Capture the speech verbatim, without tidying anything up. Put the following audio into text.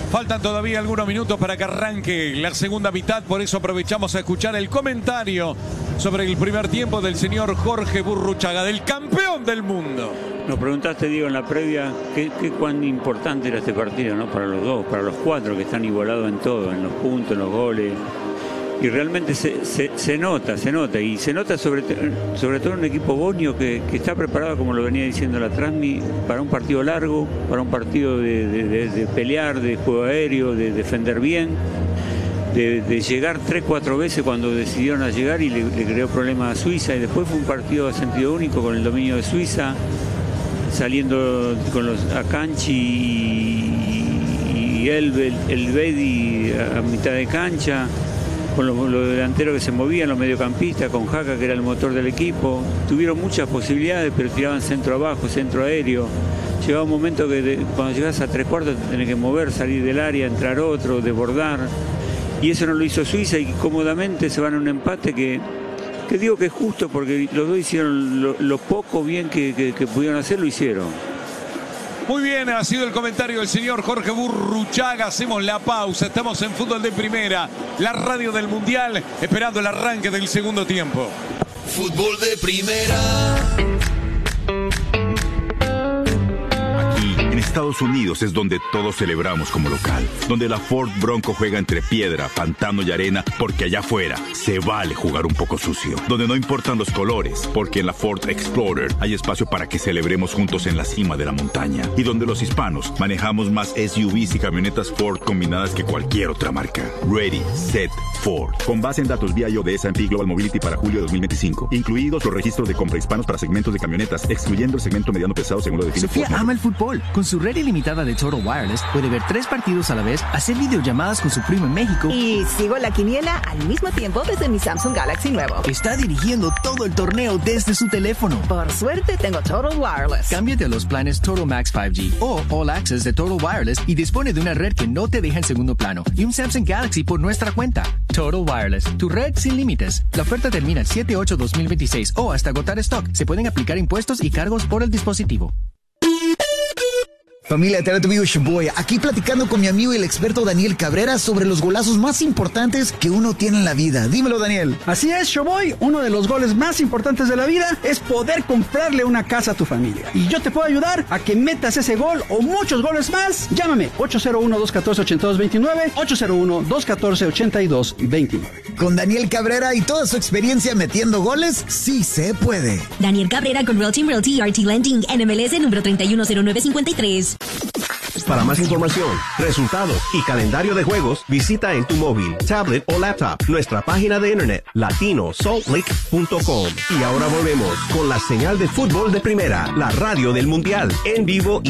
Faltan todavía algunos minutos para que arranque la segunda mitad, por eso aprovechamos a escuchar el comentario sobre el primer tiempo del señor Jorge Burruchaga, del campeón del mundo. Nos preguntaste, Diego, en la previa, ¿qué, qué cuán importante era este partido, ¿no? Para los dos, para los cuatro que están igualados en todo, en los puntos, en los goles. Y realmente se, se, se nota, se nota, y se nota sobre, sobre todo un equipo bonio que, que está preparado, como lo venía diciendo la Transmi, para un partido largo, para un partido de, de, de, de pelear, de juego aéreo, de defender bien, de, de llegar tres, cuatro veces cuando decidieron a llegar y le, le creó problemas a Suiza, y después fue un partido de sentido único con el dominio de Suiza, saliendo con los Akanji y, y el, el Bedi a mitad de cancha, con los, los delanteros que se movían, los mediocampistas, con Jaca, que era el motor del equipo. Tuvieron muchas posibilidades, pero tiraban centro abajo, centro aéreo. Llegaba un momento que de, cuando llegas a tres cuartos tenés que mover, salir del área, entrar otro, desbordar. Y eso no lo hizo Suiza, y cómodamente se van a un empate que, que digo que es justo, porque los dos hicieron lo, lo poco bien que, que, que pudieron hacer, lo hicieron. Muy bien, ha sido el comentario del señor Jorge Burruchaga. Hacemos la pausa. Estamos en Fútbol de Primera, la radio del Mundial, esperando el arranque del segundo tiempo. Fútbol de Primera. En Estados Unidos es donde todos celebramos como local, donde la Ford Bronco juega entre piedra, pantano y arena, porque allá afuera se vale jugar un poco sucio, donde no importan los colores, porque en la Ford Explorer hay espacio para que celebremos juntos en la cima de la montaña, y donde los hispanos manejamos más S U Vs y camionetas Ford combinadas que cualquier otra marca. Ready, Set, Ford. Con base en datos B I O de S and P Global Mobility para julio de dos mil veinticinco, incluidos los registros de compra hispanos para segmentos de camionetas, excluyendo el segmento mediano pesado según lo define Sofía Ford. ama el fútbol. Con su red ilimitada de Total Wireless puede ver tres partidos a la vez, hacer videollamadas con su primo en México y sigo la quiniela al mismo tiempo desde mi Samsung Galaxy nuevo. Está dirigiendo todo el torneo desde su teléfono. Por suerte tengo Total Wireless. Cámbiate a los planes Total Max cinco G o All Access de Total Wireless y dispone de una red que no te deja en segundo plano y un Samsung Galaxy por nuestra cuenta. Total Wireless, tu red sin límites. La oferta termina el siete ocho dos mil veintiséis o hasta agotar stock. Se pueden aplicar impuestos y cargos por el dispositivo. Familia, te habla tu amigo Shaboy, aquí platicando con mi amigo y el experto Daniel Cabrera sobre los golazos más importantes que uno tiene en la vida. Dímelo, Daniel. Así es, Shaboy, uno de los goles más importantes de la vida es poder comprarle una casa a tu familia. Y yo te puedo ayudar a que metas ese gol o muchos goles más. Llámame, ocho cero uno, dos uno cuatro, ocho dos dos nueve, ocho cero uno, dos uno cuatro, ocho dos dos nueve. Con Daniel Cabrera y toda su experiencia metiendo goles, sí se puede. Daniel Cabrera con Real Team Realty R T Lending, N M L S número tres uno cero nueve cinco tres. Para más información, resultados y calendario de juegos, visita en tu móvil, tablet o laptop nuestra página de internet latino salt lake punto com. Y ahora volvemos con la señal de Fútbol de Primera, la radio del Mundial, en vivo y